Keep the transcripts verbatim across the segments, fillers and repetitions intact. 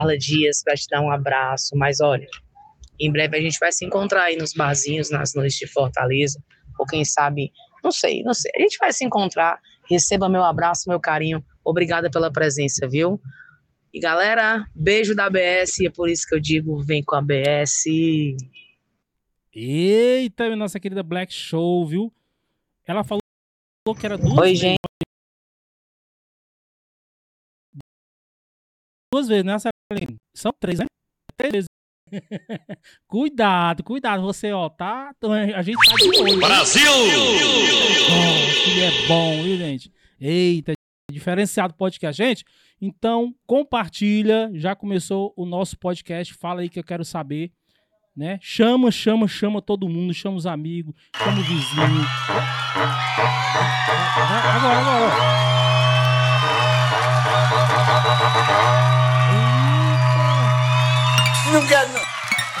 Carla Dias para te dar um abraço, mas olha, em breve a gente vai se encontrar aí nos barzinhos, nas noites de Fortaleza, ou quem sabe, não sei, não sei, a gente vai se encontrar, receba meu abraço, meu carinho, obrigada pela presença, viu? E galera, beijo da A B S, e é por isso que eu digo, vem com a A B S. Eita, nossa querida Black Show, viu? Ela falou que era duas Oi, vezes. gente. Duas vezes, né, Celine? São três, né? Três vezes. Cuidado, cuidado, você, ó, tá? A gente tá de olho. Brasil! Nossa, que é bom, viu, gente? Eita, diferenciado podcast. Gente, então, compartilha. Já começou o nosso podcast. Fala aí que eu quero saber, né? Chama, chama, chama todo mundo. Chama os amigos, chama o vizinho. Agora, agora, ó. Não quero, não.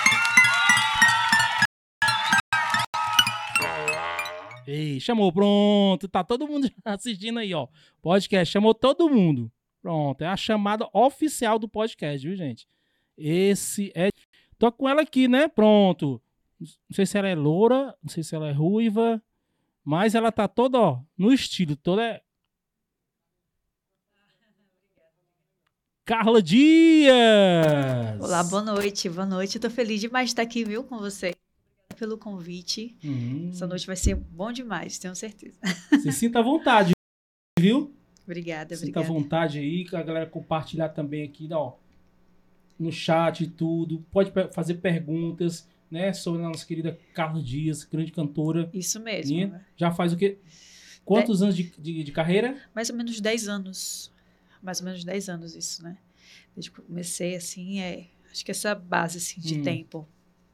Ei, chamou, pronto. Tá todo mundo assistindo aí, ó. Podcast, chamou todo mundo. Pronto, é a chamada oficial do podcast, viu, gente? Esse é... Tô com ela aqui, né? Pronto. Não sei se ela é loura, não sei se ela é ruiva, mas ela tá toda, ó, no estilo, toda... Carla Dias! Olá, boa noite, boa noite. Eu tô feliz demais de estar aqui, viu, com você. Obrigada pelo convite. Hum. Essa noite vai ser bom demais, tenho certeza. Se sinta à vontade, viu? Obrigada, Sinta obrigada. à vontade aí, que a galera compartilhar também aqui, ó, no chat e tudo. Pode fazer perguntas, né, sobre a nossa querida Carla Dias, grande cantora. Isso mesmo. E já faz o quê? Quantos de... anos de, de, de carreira? Mais ou menos dez anos. Mais ou menos dez anos isso, né? Desde que eu comecei, assim, é... Acho que essa base, assim, de hum. tempo.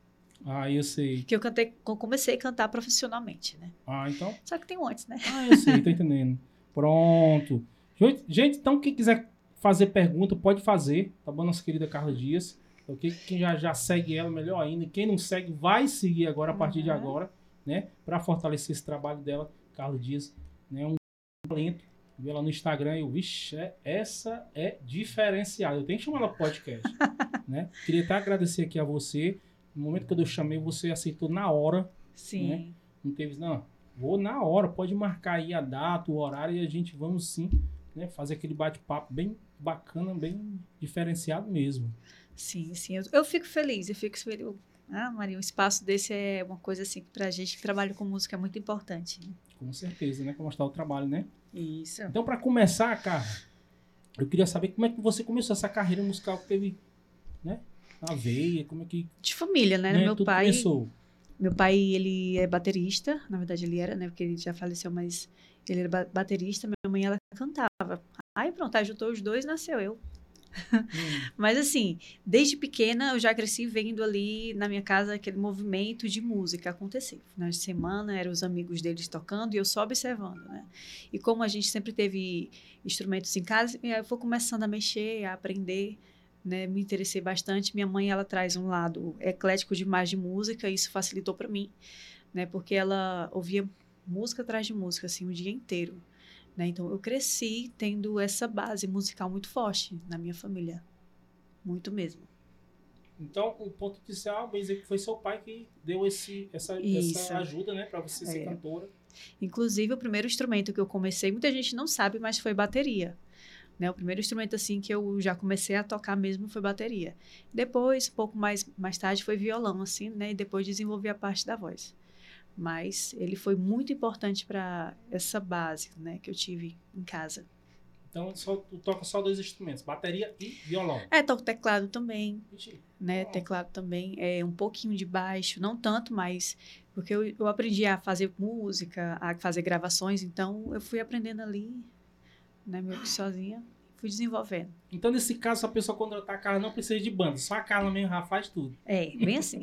Ah, eu sei. Que eu cantei, eu comecei a cantar profissionalmente, né? Ah, então? Só que tem um antes, né? Ah, eu sei, tô entendendo. Pronto. Gente, então quem quiser fazer pergunta, pode fazer, tá bom? Nossa querida Carla Dias. Ok? Quem já, já segue ela, melhor ainda. Quem não segue, vai seguir agora, a partir uhum. de agora, né? Pra fortalecer esse trabalho dela, Carla Dias, né? Um talento. Viu ela no Instagram e eu, vixe, é, essa é diferenciada. Eu tenho que chamar ela pro podcast, né? Queria até agradecer aqui a você. No momento que eu chamei, você aceitou na hora. Sim. Né? Não teve, não. Vou na hora, pode marcar aí a data, o horário e a gente vamos sim, né, fazer aquele bate-papo bem bacana, bem diferenciado mesmo. Sim, sim. Eu, eu fico feliz, eu fico feliz. Ah, Maria, um espaço desse é uma coisa assim que pra gente que trabalha com música é muito importante. Né? Com certeza, né? Pra mostrar o trabalho, né? Isso. Então, para começar, cara, eu queria saber como é que você começou essa carreira musical que teve, né? Na veia, como é que... De família, né? né? Meu Tudo pai... começou. Meu pai, ele é baterista. Na verdade, ele era, né? Porque ele já faleceu, mas ele era baterista. Minha mãe, ela cantava. Aí pronto, aí juntou os dois, nasceu eu. Hum. Mas assim, desde pequena eu já cresci vendo ali na minha casa aquele movimento de música acontecer. Na semana eram os amigos deles tocando e eu só observando, né? E como a gente sempre teve instrumentos em casa, eu fui começando a mexer, a aprender, né? Me interessei bastante. Minha mãe, ela traz um lado eclético demais de música e isso facilitou para mim, né? Porque ela ouvia música atrás de música, assim, o dia inteiro. Né? Então, eu cresci tendo essa base musical muito forte na minha família. Muito mesmo. Então, o ponto inicial, bem dizer que foi seu pai que deu esse, essa, essa ajuda, né, para você ser é. cantora. Inclusive, o primeiro instrumento que eu comecei, muita gente não sabe, mas foi bateria. Né? O primeiro instrumento assim que eu já comecei a tocar mesmo foi bateria. Depois, um pouco mais, mais tarde, foi violão, assim, né? E depois desenvolvi a parte da voz. Mas ele foi muito importante para essa base, né, que eu tive em casa. Então, só, tu toca só dois instrumentos, bateria e violão? É, toco teclado também, Ixi. né, oh. teclado também, é um pouquinho de baixo, não tanto, mas porque eu, eu aprendi a fazer música, a fazer gravações, então eu fui aprendendo ali, né, meio que sozinha, fui desenvolvendo. Então, nesse caso, a pessoa contratar a Carla não precisa de banda, só a Carla mesmo já faz tudo. É, bem assim.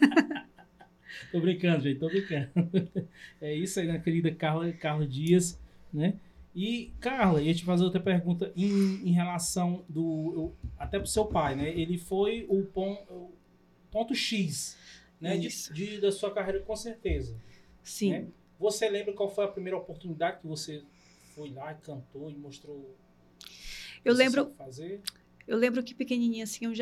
Tô brincando, gente, tô brincando. É isso aí, né, querida Carla, Carla Dias, né? E, Carla, ia te fazer outra pergunta em, em relação do... Até pro seu pai, né? Ele foi o, pon, o ponto X, né? De, de, da sua carreira, com certeza. Sim. Né? Você lembra qual foi a primeira oportunidade que você foi lá e cantou e mostrou eu lembro fazer? Eu lembro que pequenininha assim, eu já